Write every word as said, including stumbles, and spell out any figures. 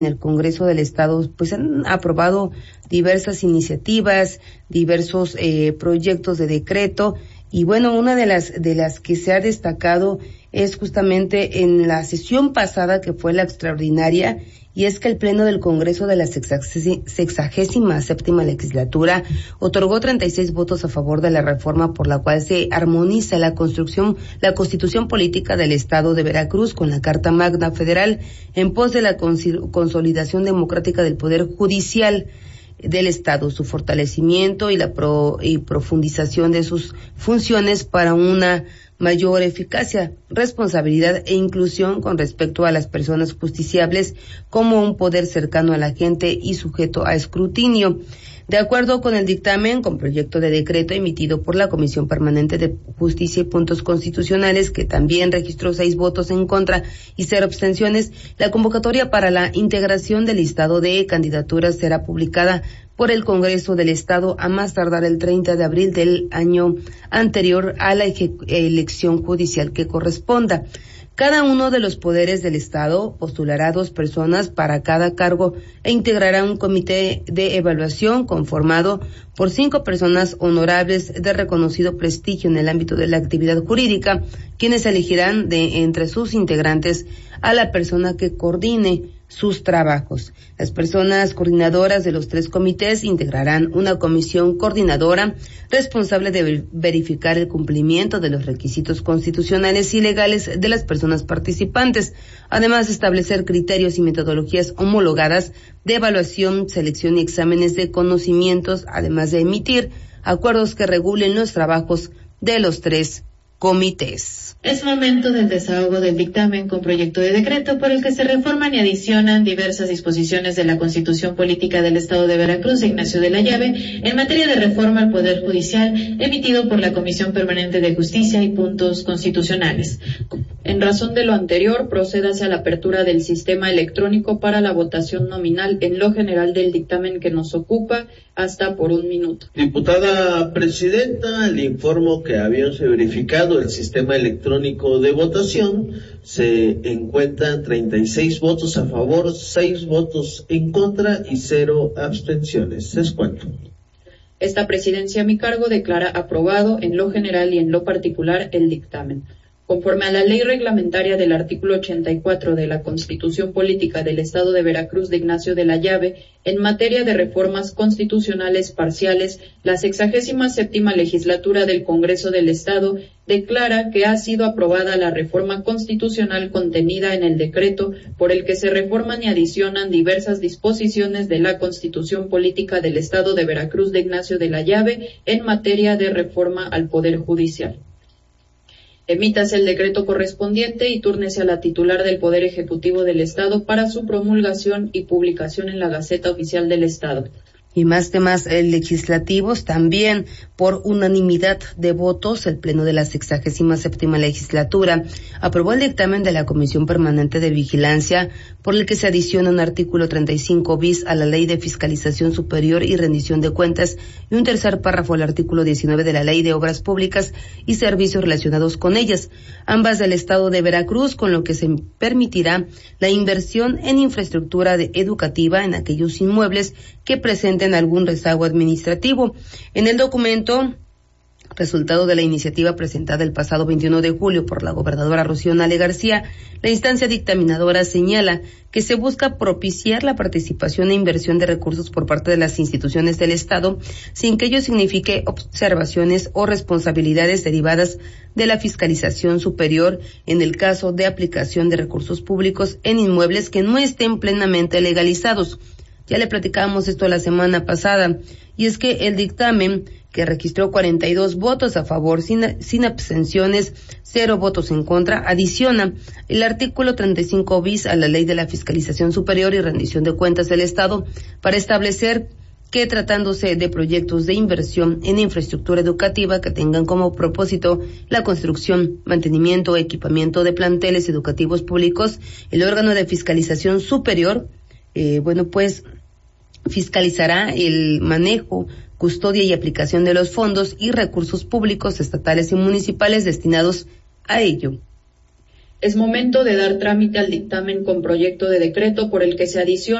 en el Congreso del Estado pues han aprobado diversas iniciativas, diversos eh, proyectos de decreto, y bueno, una de las de las que se ha destacado es justamente en la sesión pasada, que fue la extraordinaria, y es que el Pleno del Congreso de la sexagésima séptima legislatura otorgó treinta y seis votos a favor de la reforma por la cual se armoniza la construcción, la Constitución Política del Estado de Veracruz con la Carta Magna Federal en pos de la consolidación democrática del Poder Judicial del Estado, su fortalecimiento y la pro, y profundización de sus funciones para una mayor eficacia, responsabilidad e inclusión con respecto a las personas justiciables como un poder cercano a la gente y sujeto a escrutinio. De acuerdo con el dictamen, con proyecto de decreto emitido por la Comisión Permanente de Justicia y Puntos Constitucionales, que también registró seis votos en contra y cero abstenciones, la convocatoria para la integración del listado de candidaturas será publicada por el Congreso del Estado a más tardar el treinta de abril del año anterior a la elección judicial que corresponda. Cada uno de los poderes del Estado postulará dos personas para cada cargo e integrará un comité de evaluación conformado por cinco personas honorables de reconocido prestigio en el ámbito de la actividad jurídica, quienes elegirán de entre sus integrantes a la persona que coordine sus trabajos. Las personas coordinadoras de los tres comités integrarán una comisión coordinadora responsable de verificar el cumplimiento de los requisitos constitucionales y legales de las personas participantes, además de establecer criterios y metodologías homologadas de evaluación, selección y exámenes de conocimientos, además de emitir acuerdos que regulen los trabajos de los tres comités. Es momento del desahogo del dictamen con proyecto de decreto por el que se reforman y adicionan diversas disposiciones de la Constitución Política del Estado de Veracruz, Ignacio de la Llave, en materia de reforma al Poder Judicial, emitido por la Comisión Permanente de Justicia y Puntos Constitucionales. En razón de lo anterior, procédase a la apertura del sistema electrónico para la votación nominal en lo general del dictamen que nos ocupa, hasta por un minuto. Diputada Presidenta, le informo que habiéndose verificado el sistema electrónico de votación, se encuentran treinta y seis votos a favor, seis votos en contra y cero abstenciones. Es cuanto. Esta presidencia a mi cargo declara aprobado en lo general y en lo particular el dictamen. Conforme a la ley reglamentaria del artículo ochenta y cuatro de la Constitución Política del Estado de Veracruz de Ignacio de la Llave, en materia de reformas constitucionales parciales, la sexagésima séptima legislatura del Congreso del Estado declara que ha sido aprobada la reforma constitucional contenida en el decreto por el que se reforman y adicionan diversas disposiciones de la Constitución Política del Estado de Veracruz de Ignacio de la Llave en materia de reforma al Poder Judicial. Emítase el decreto correspondiente y túrnese a la titular del Poder Ejecutivo del Estado para su promulgación y publicación en la Gaceta Oficial del Estado. Y más temas eh, legislativos, también por unanimidad de votos, el Pleno de la sexagésima séptima legislatura aprobó el dictamen de la Comisión Permanente de Vigilancia por el que se adiciona un artículo treinta y cinco bis a la Ley de Fiscalización Superior y Rendición de Cuentas y un tercer párrafo al artículo diecinueve de la Ley de Obras Públicas y Servicios relacionados con ellas, ambas del Estado de Veracruz, con lo que se permitirá la inversión en infraestructura de educativa en aquellos inmuebles que presenten en algún rezago administrativo. En el documento, resultado de la iniciativa presentada el pasado veintiuno de julio por la gobernadora Rocío Nale García, la instancia dictaminadora señala que se busca propiciar la participación e inversión de recursos por parte de las instituciones del Estado, sin que ello signifique observaciones o responsabilidades derivadas de la fiscalización superior en el caso de aplicación de recursos públicos en inmuebles que no estén plenamente legalizados. Ya le platicábamos esto la semana pasada, y es que el dictamen, que registró cuarenta y dos votos a favor, sin, sin abstenciones, cero votos en contra, adiciona el artículo treinta y cinco bis a la Ley de la Fiscalización Superior y Rendición de Cuentas del Estado para establecer que, tratándose de proyectos de inversión en infraestructura educativa que tengan como propósito la construcción, mantenimiento, equipamiento de planteles educativos públicos, el órgano de fiscalización superior, eh, bueno, pues fiscalizará el manejo, custodia y aplicación de los fondos y recursos públicos estatales y municipales destinados a ello. Es momento de dar trámite al dictamen con proyecto de decreto por el que se adiciona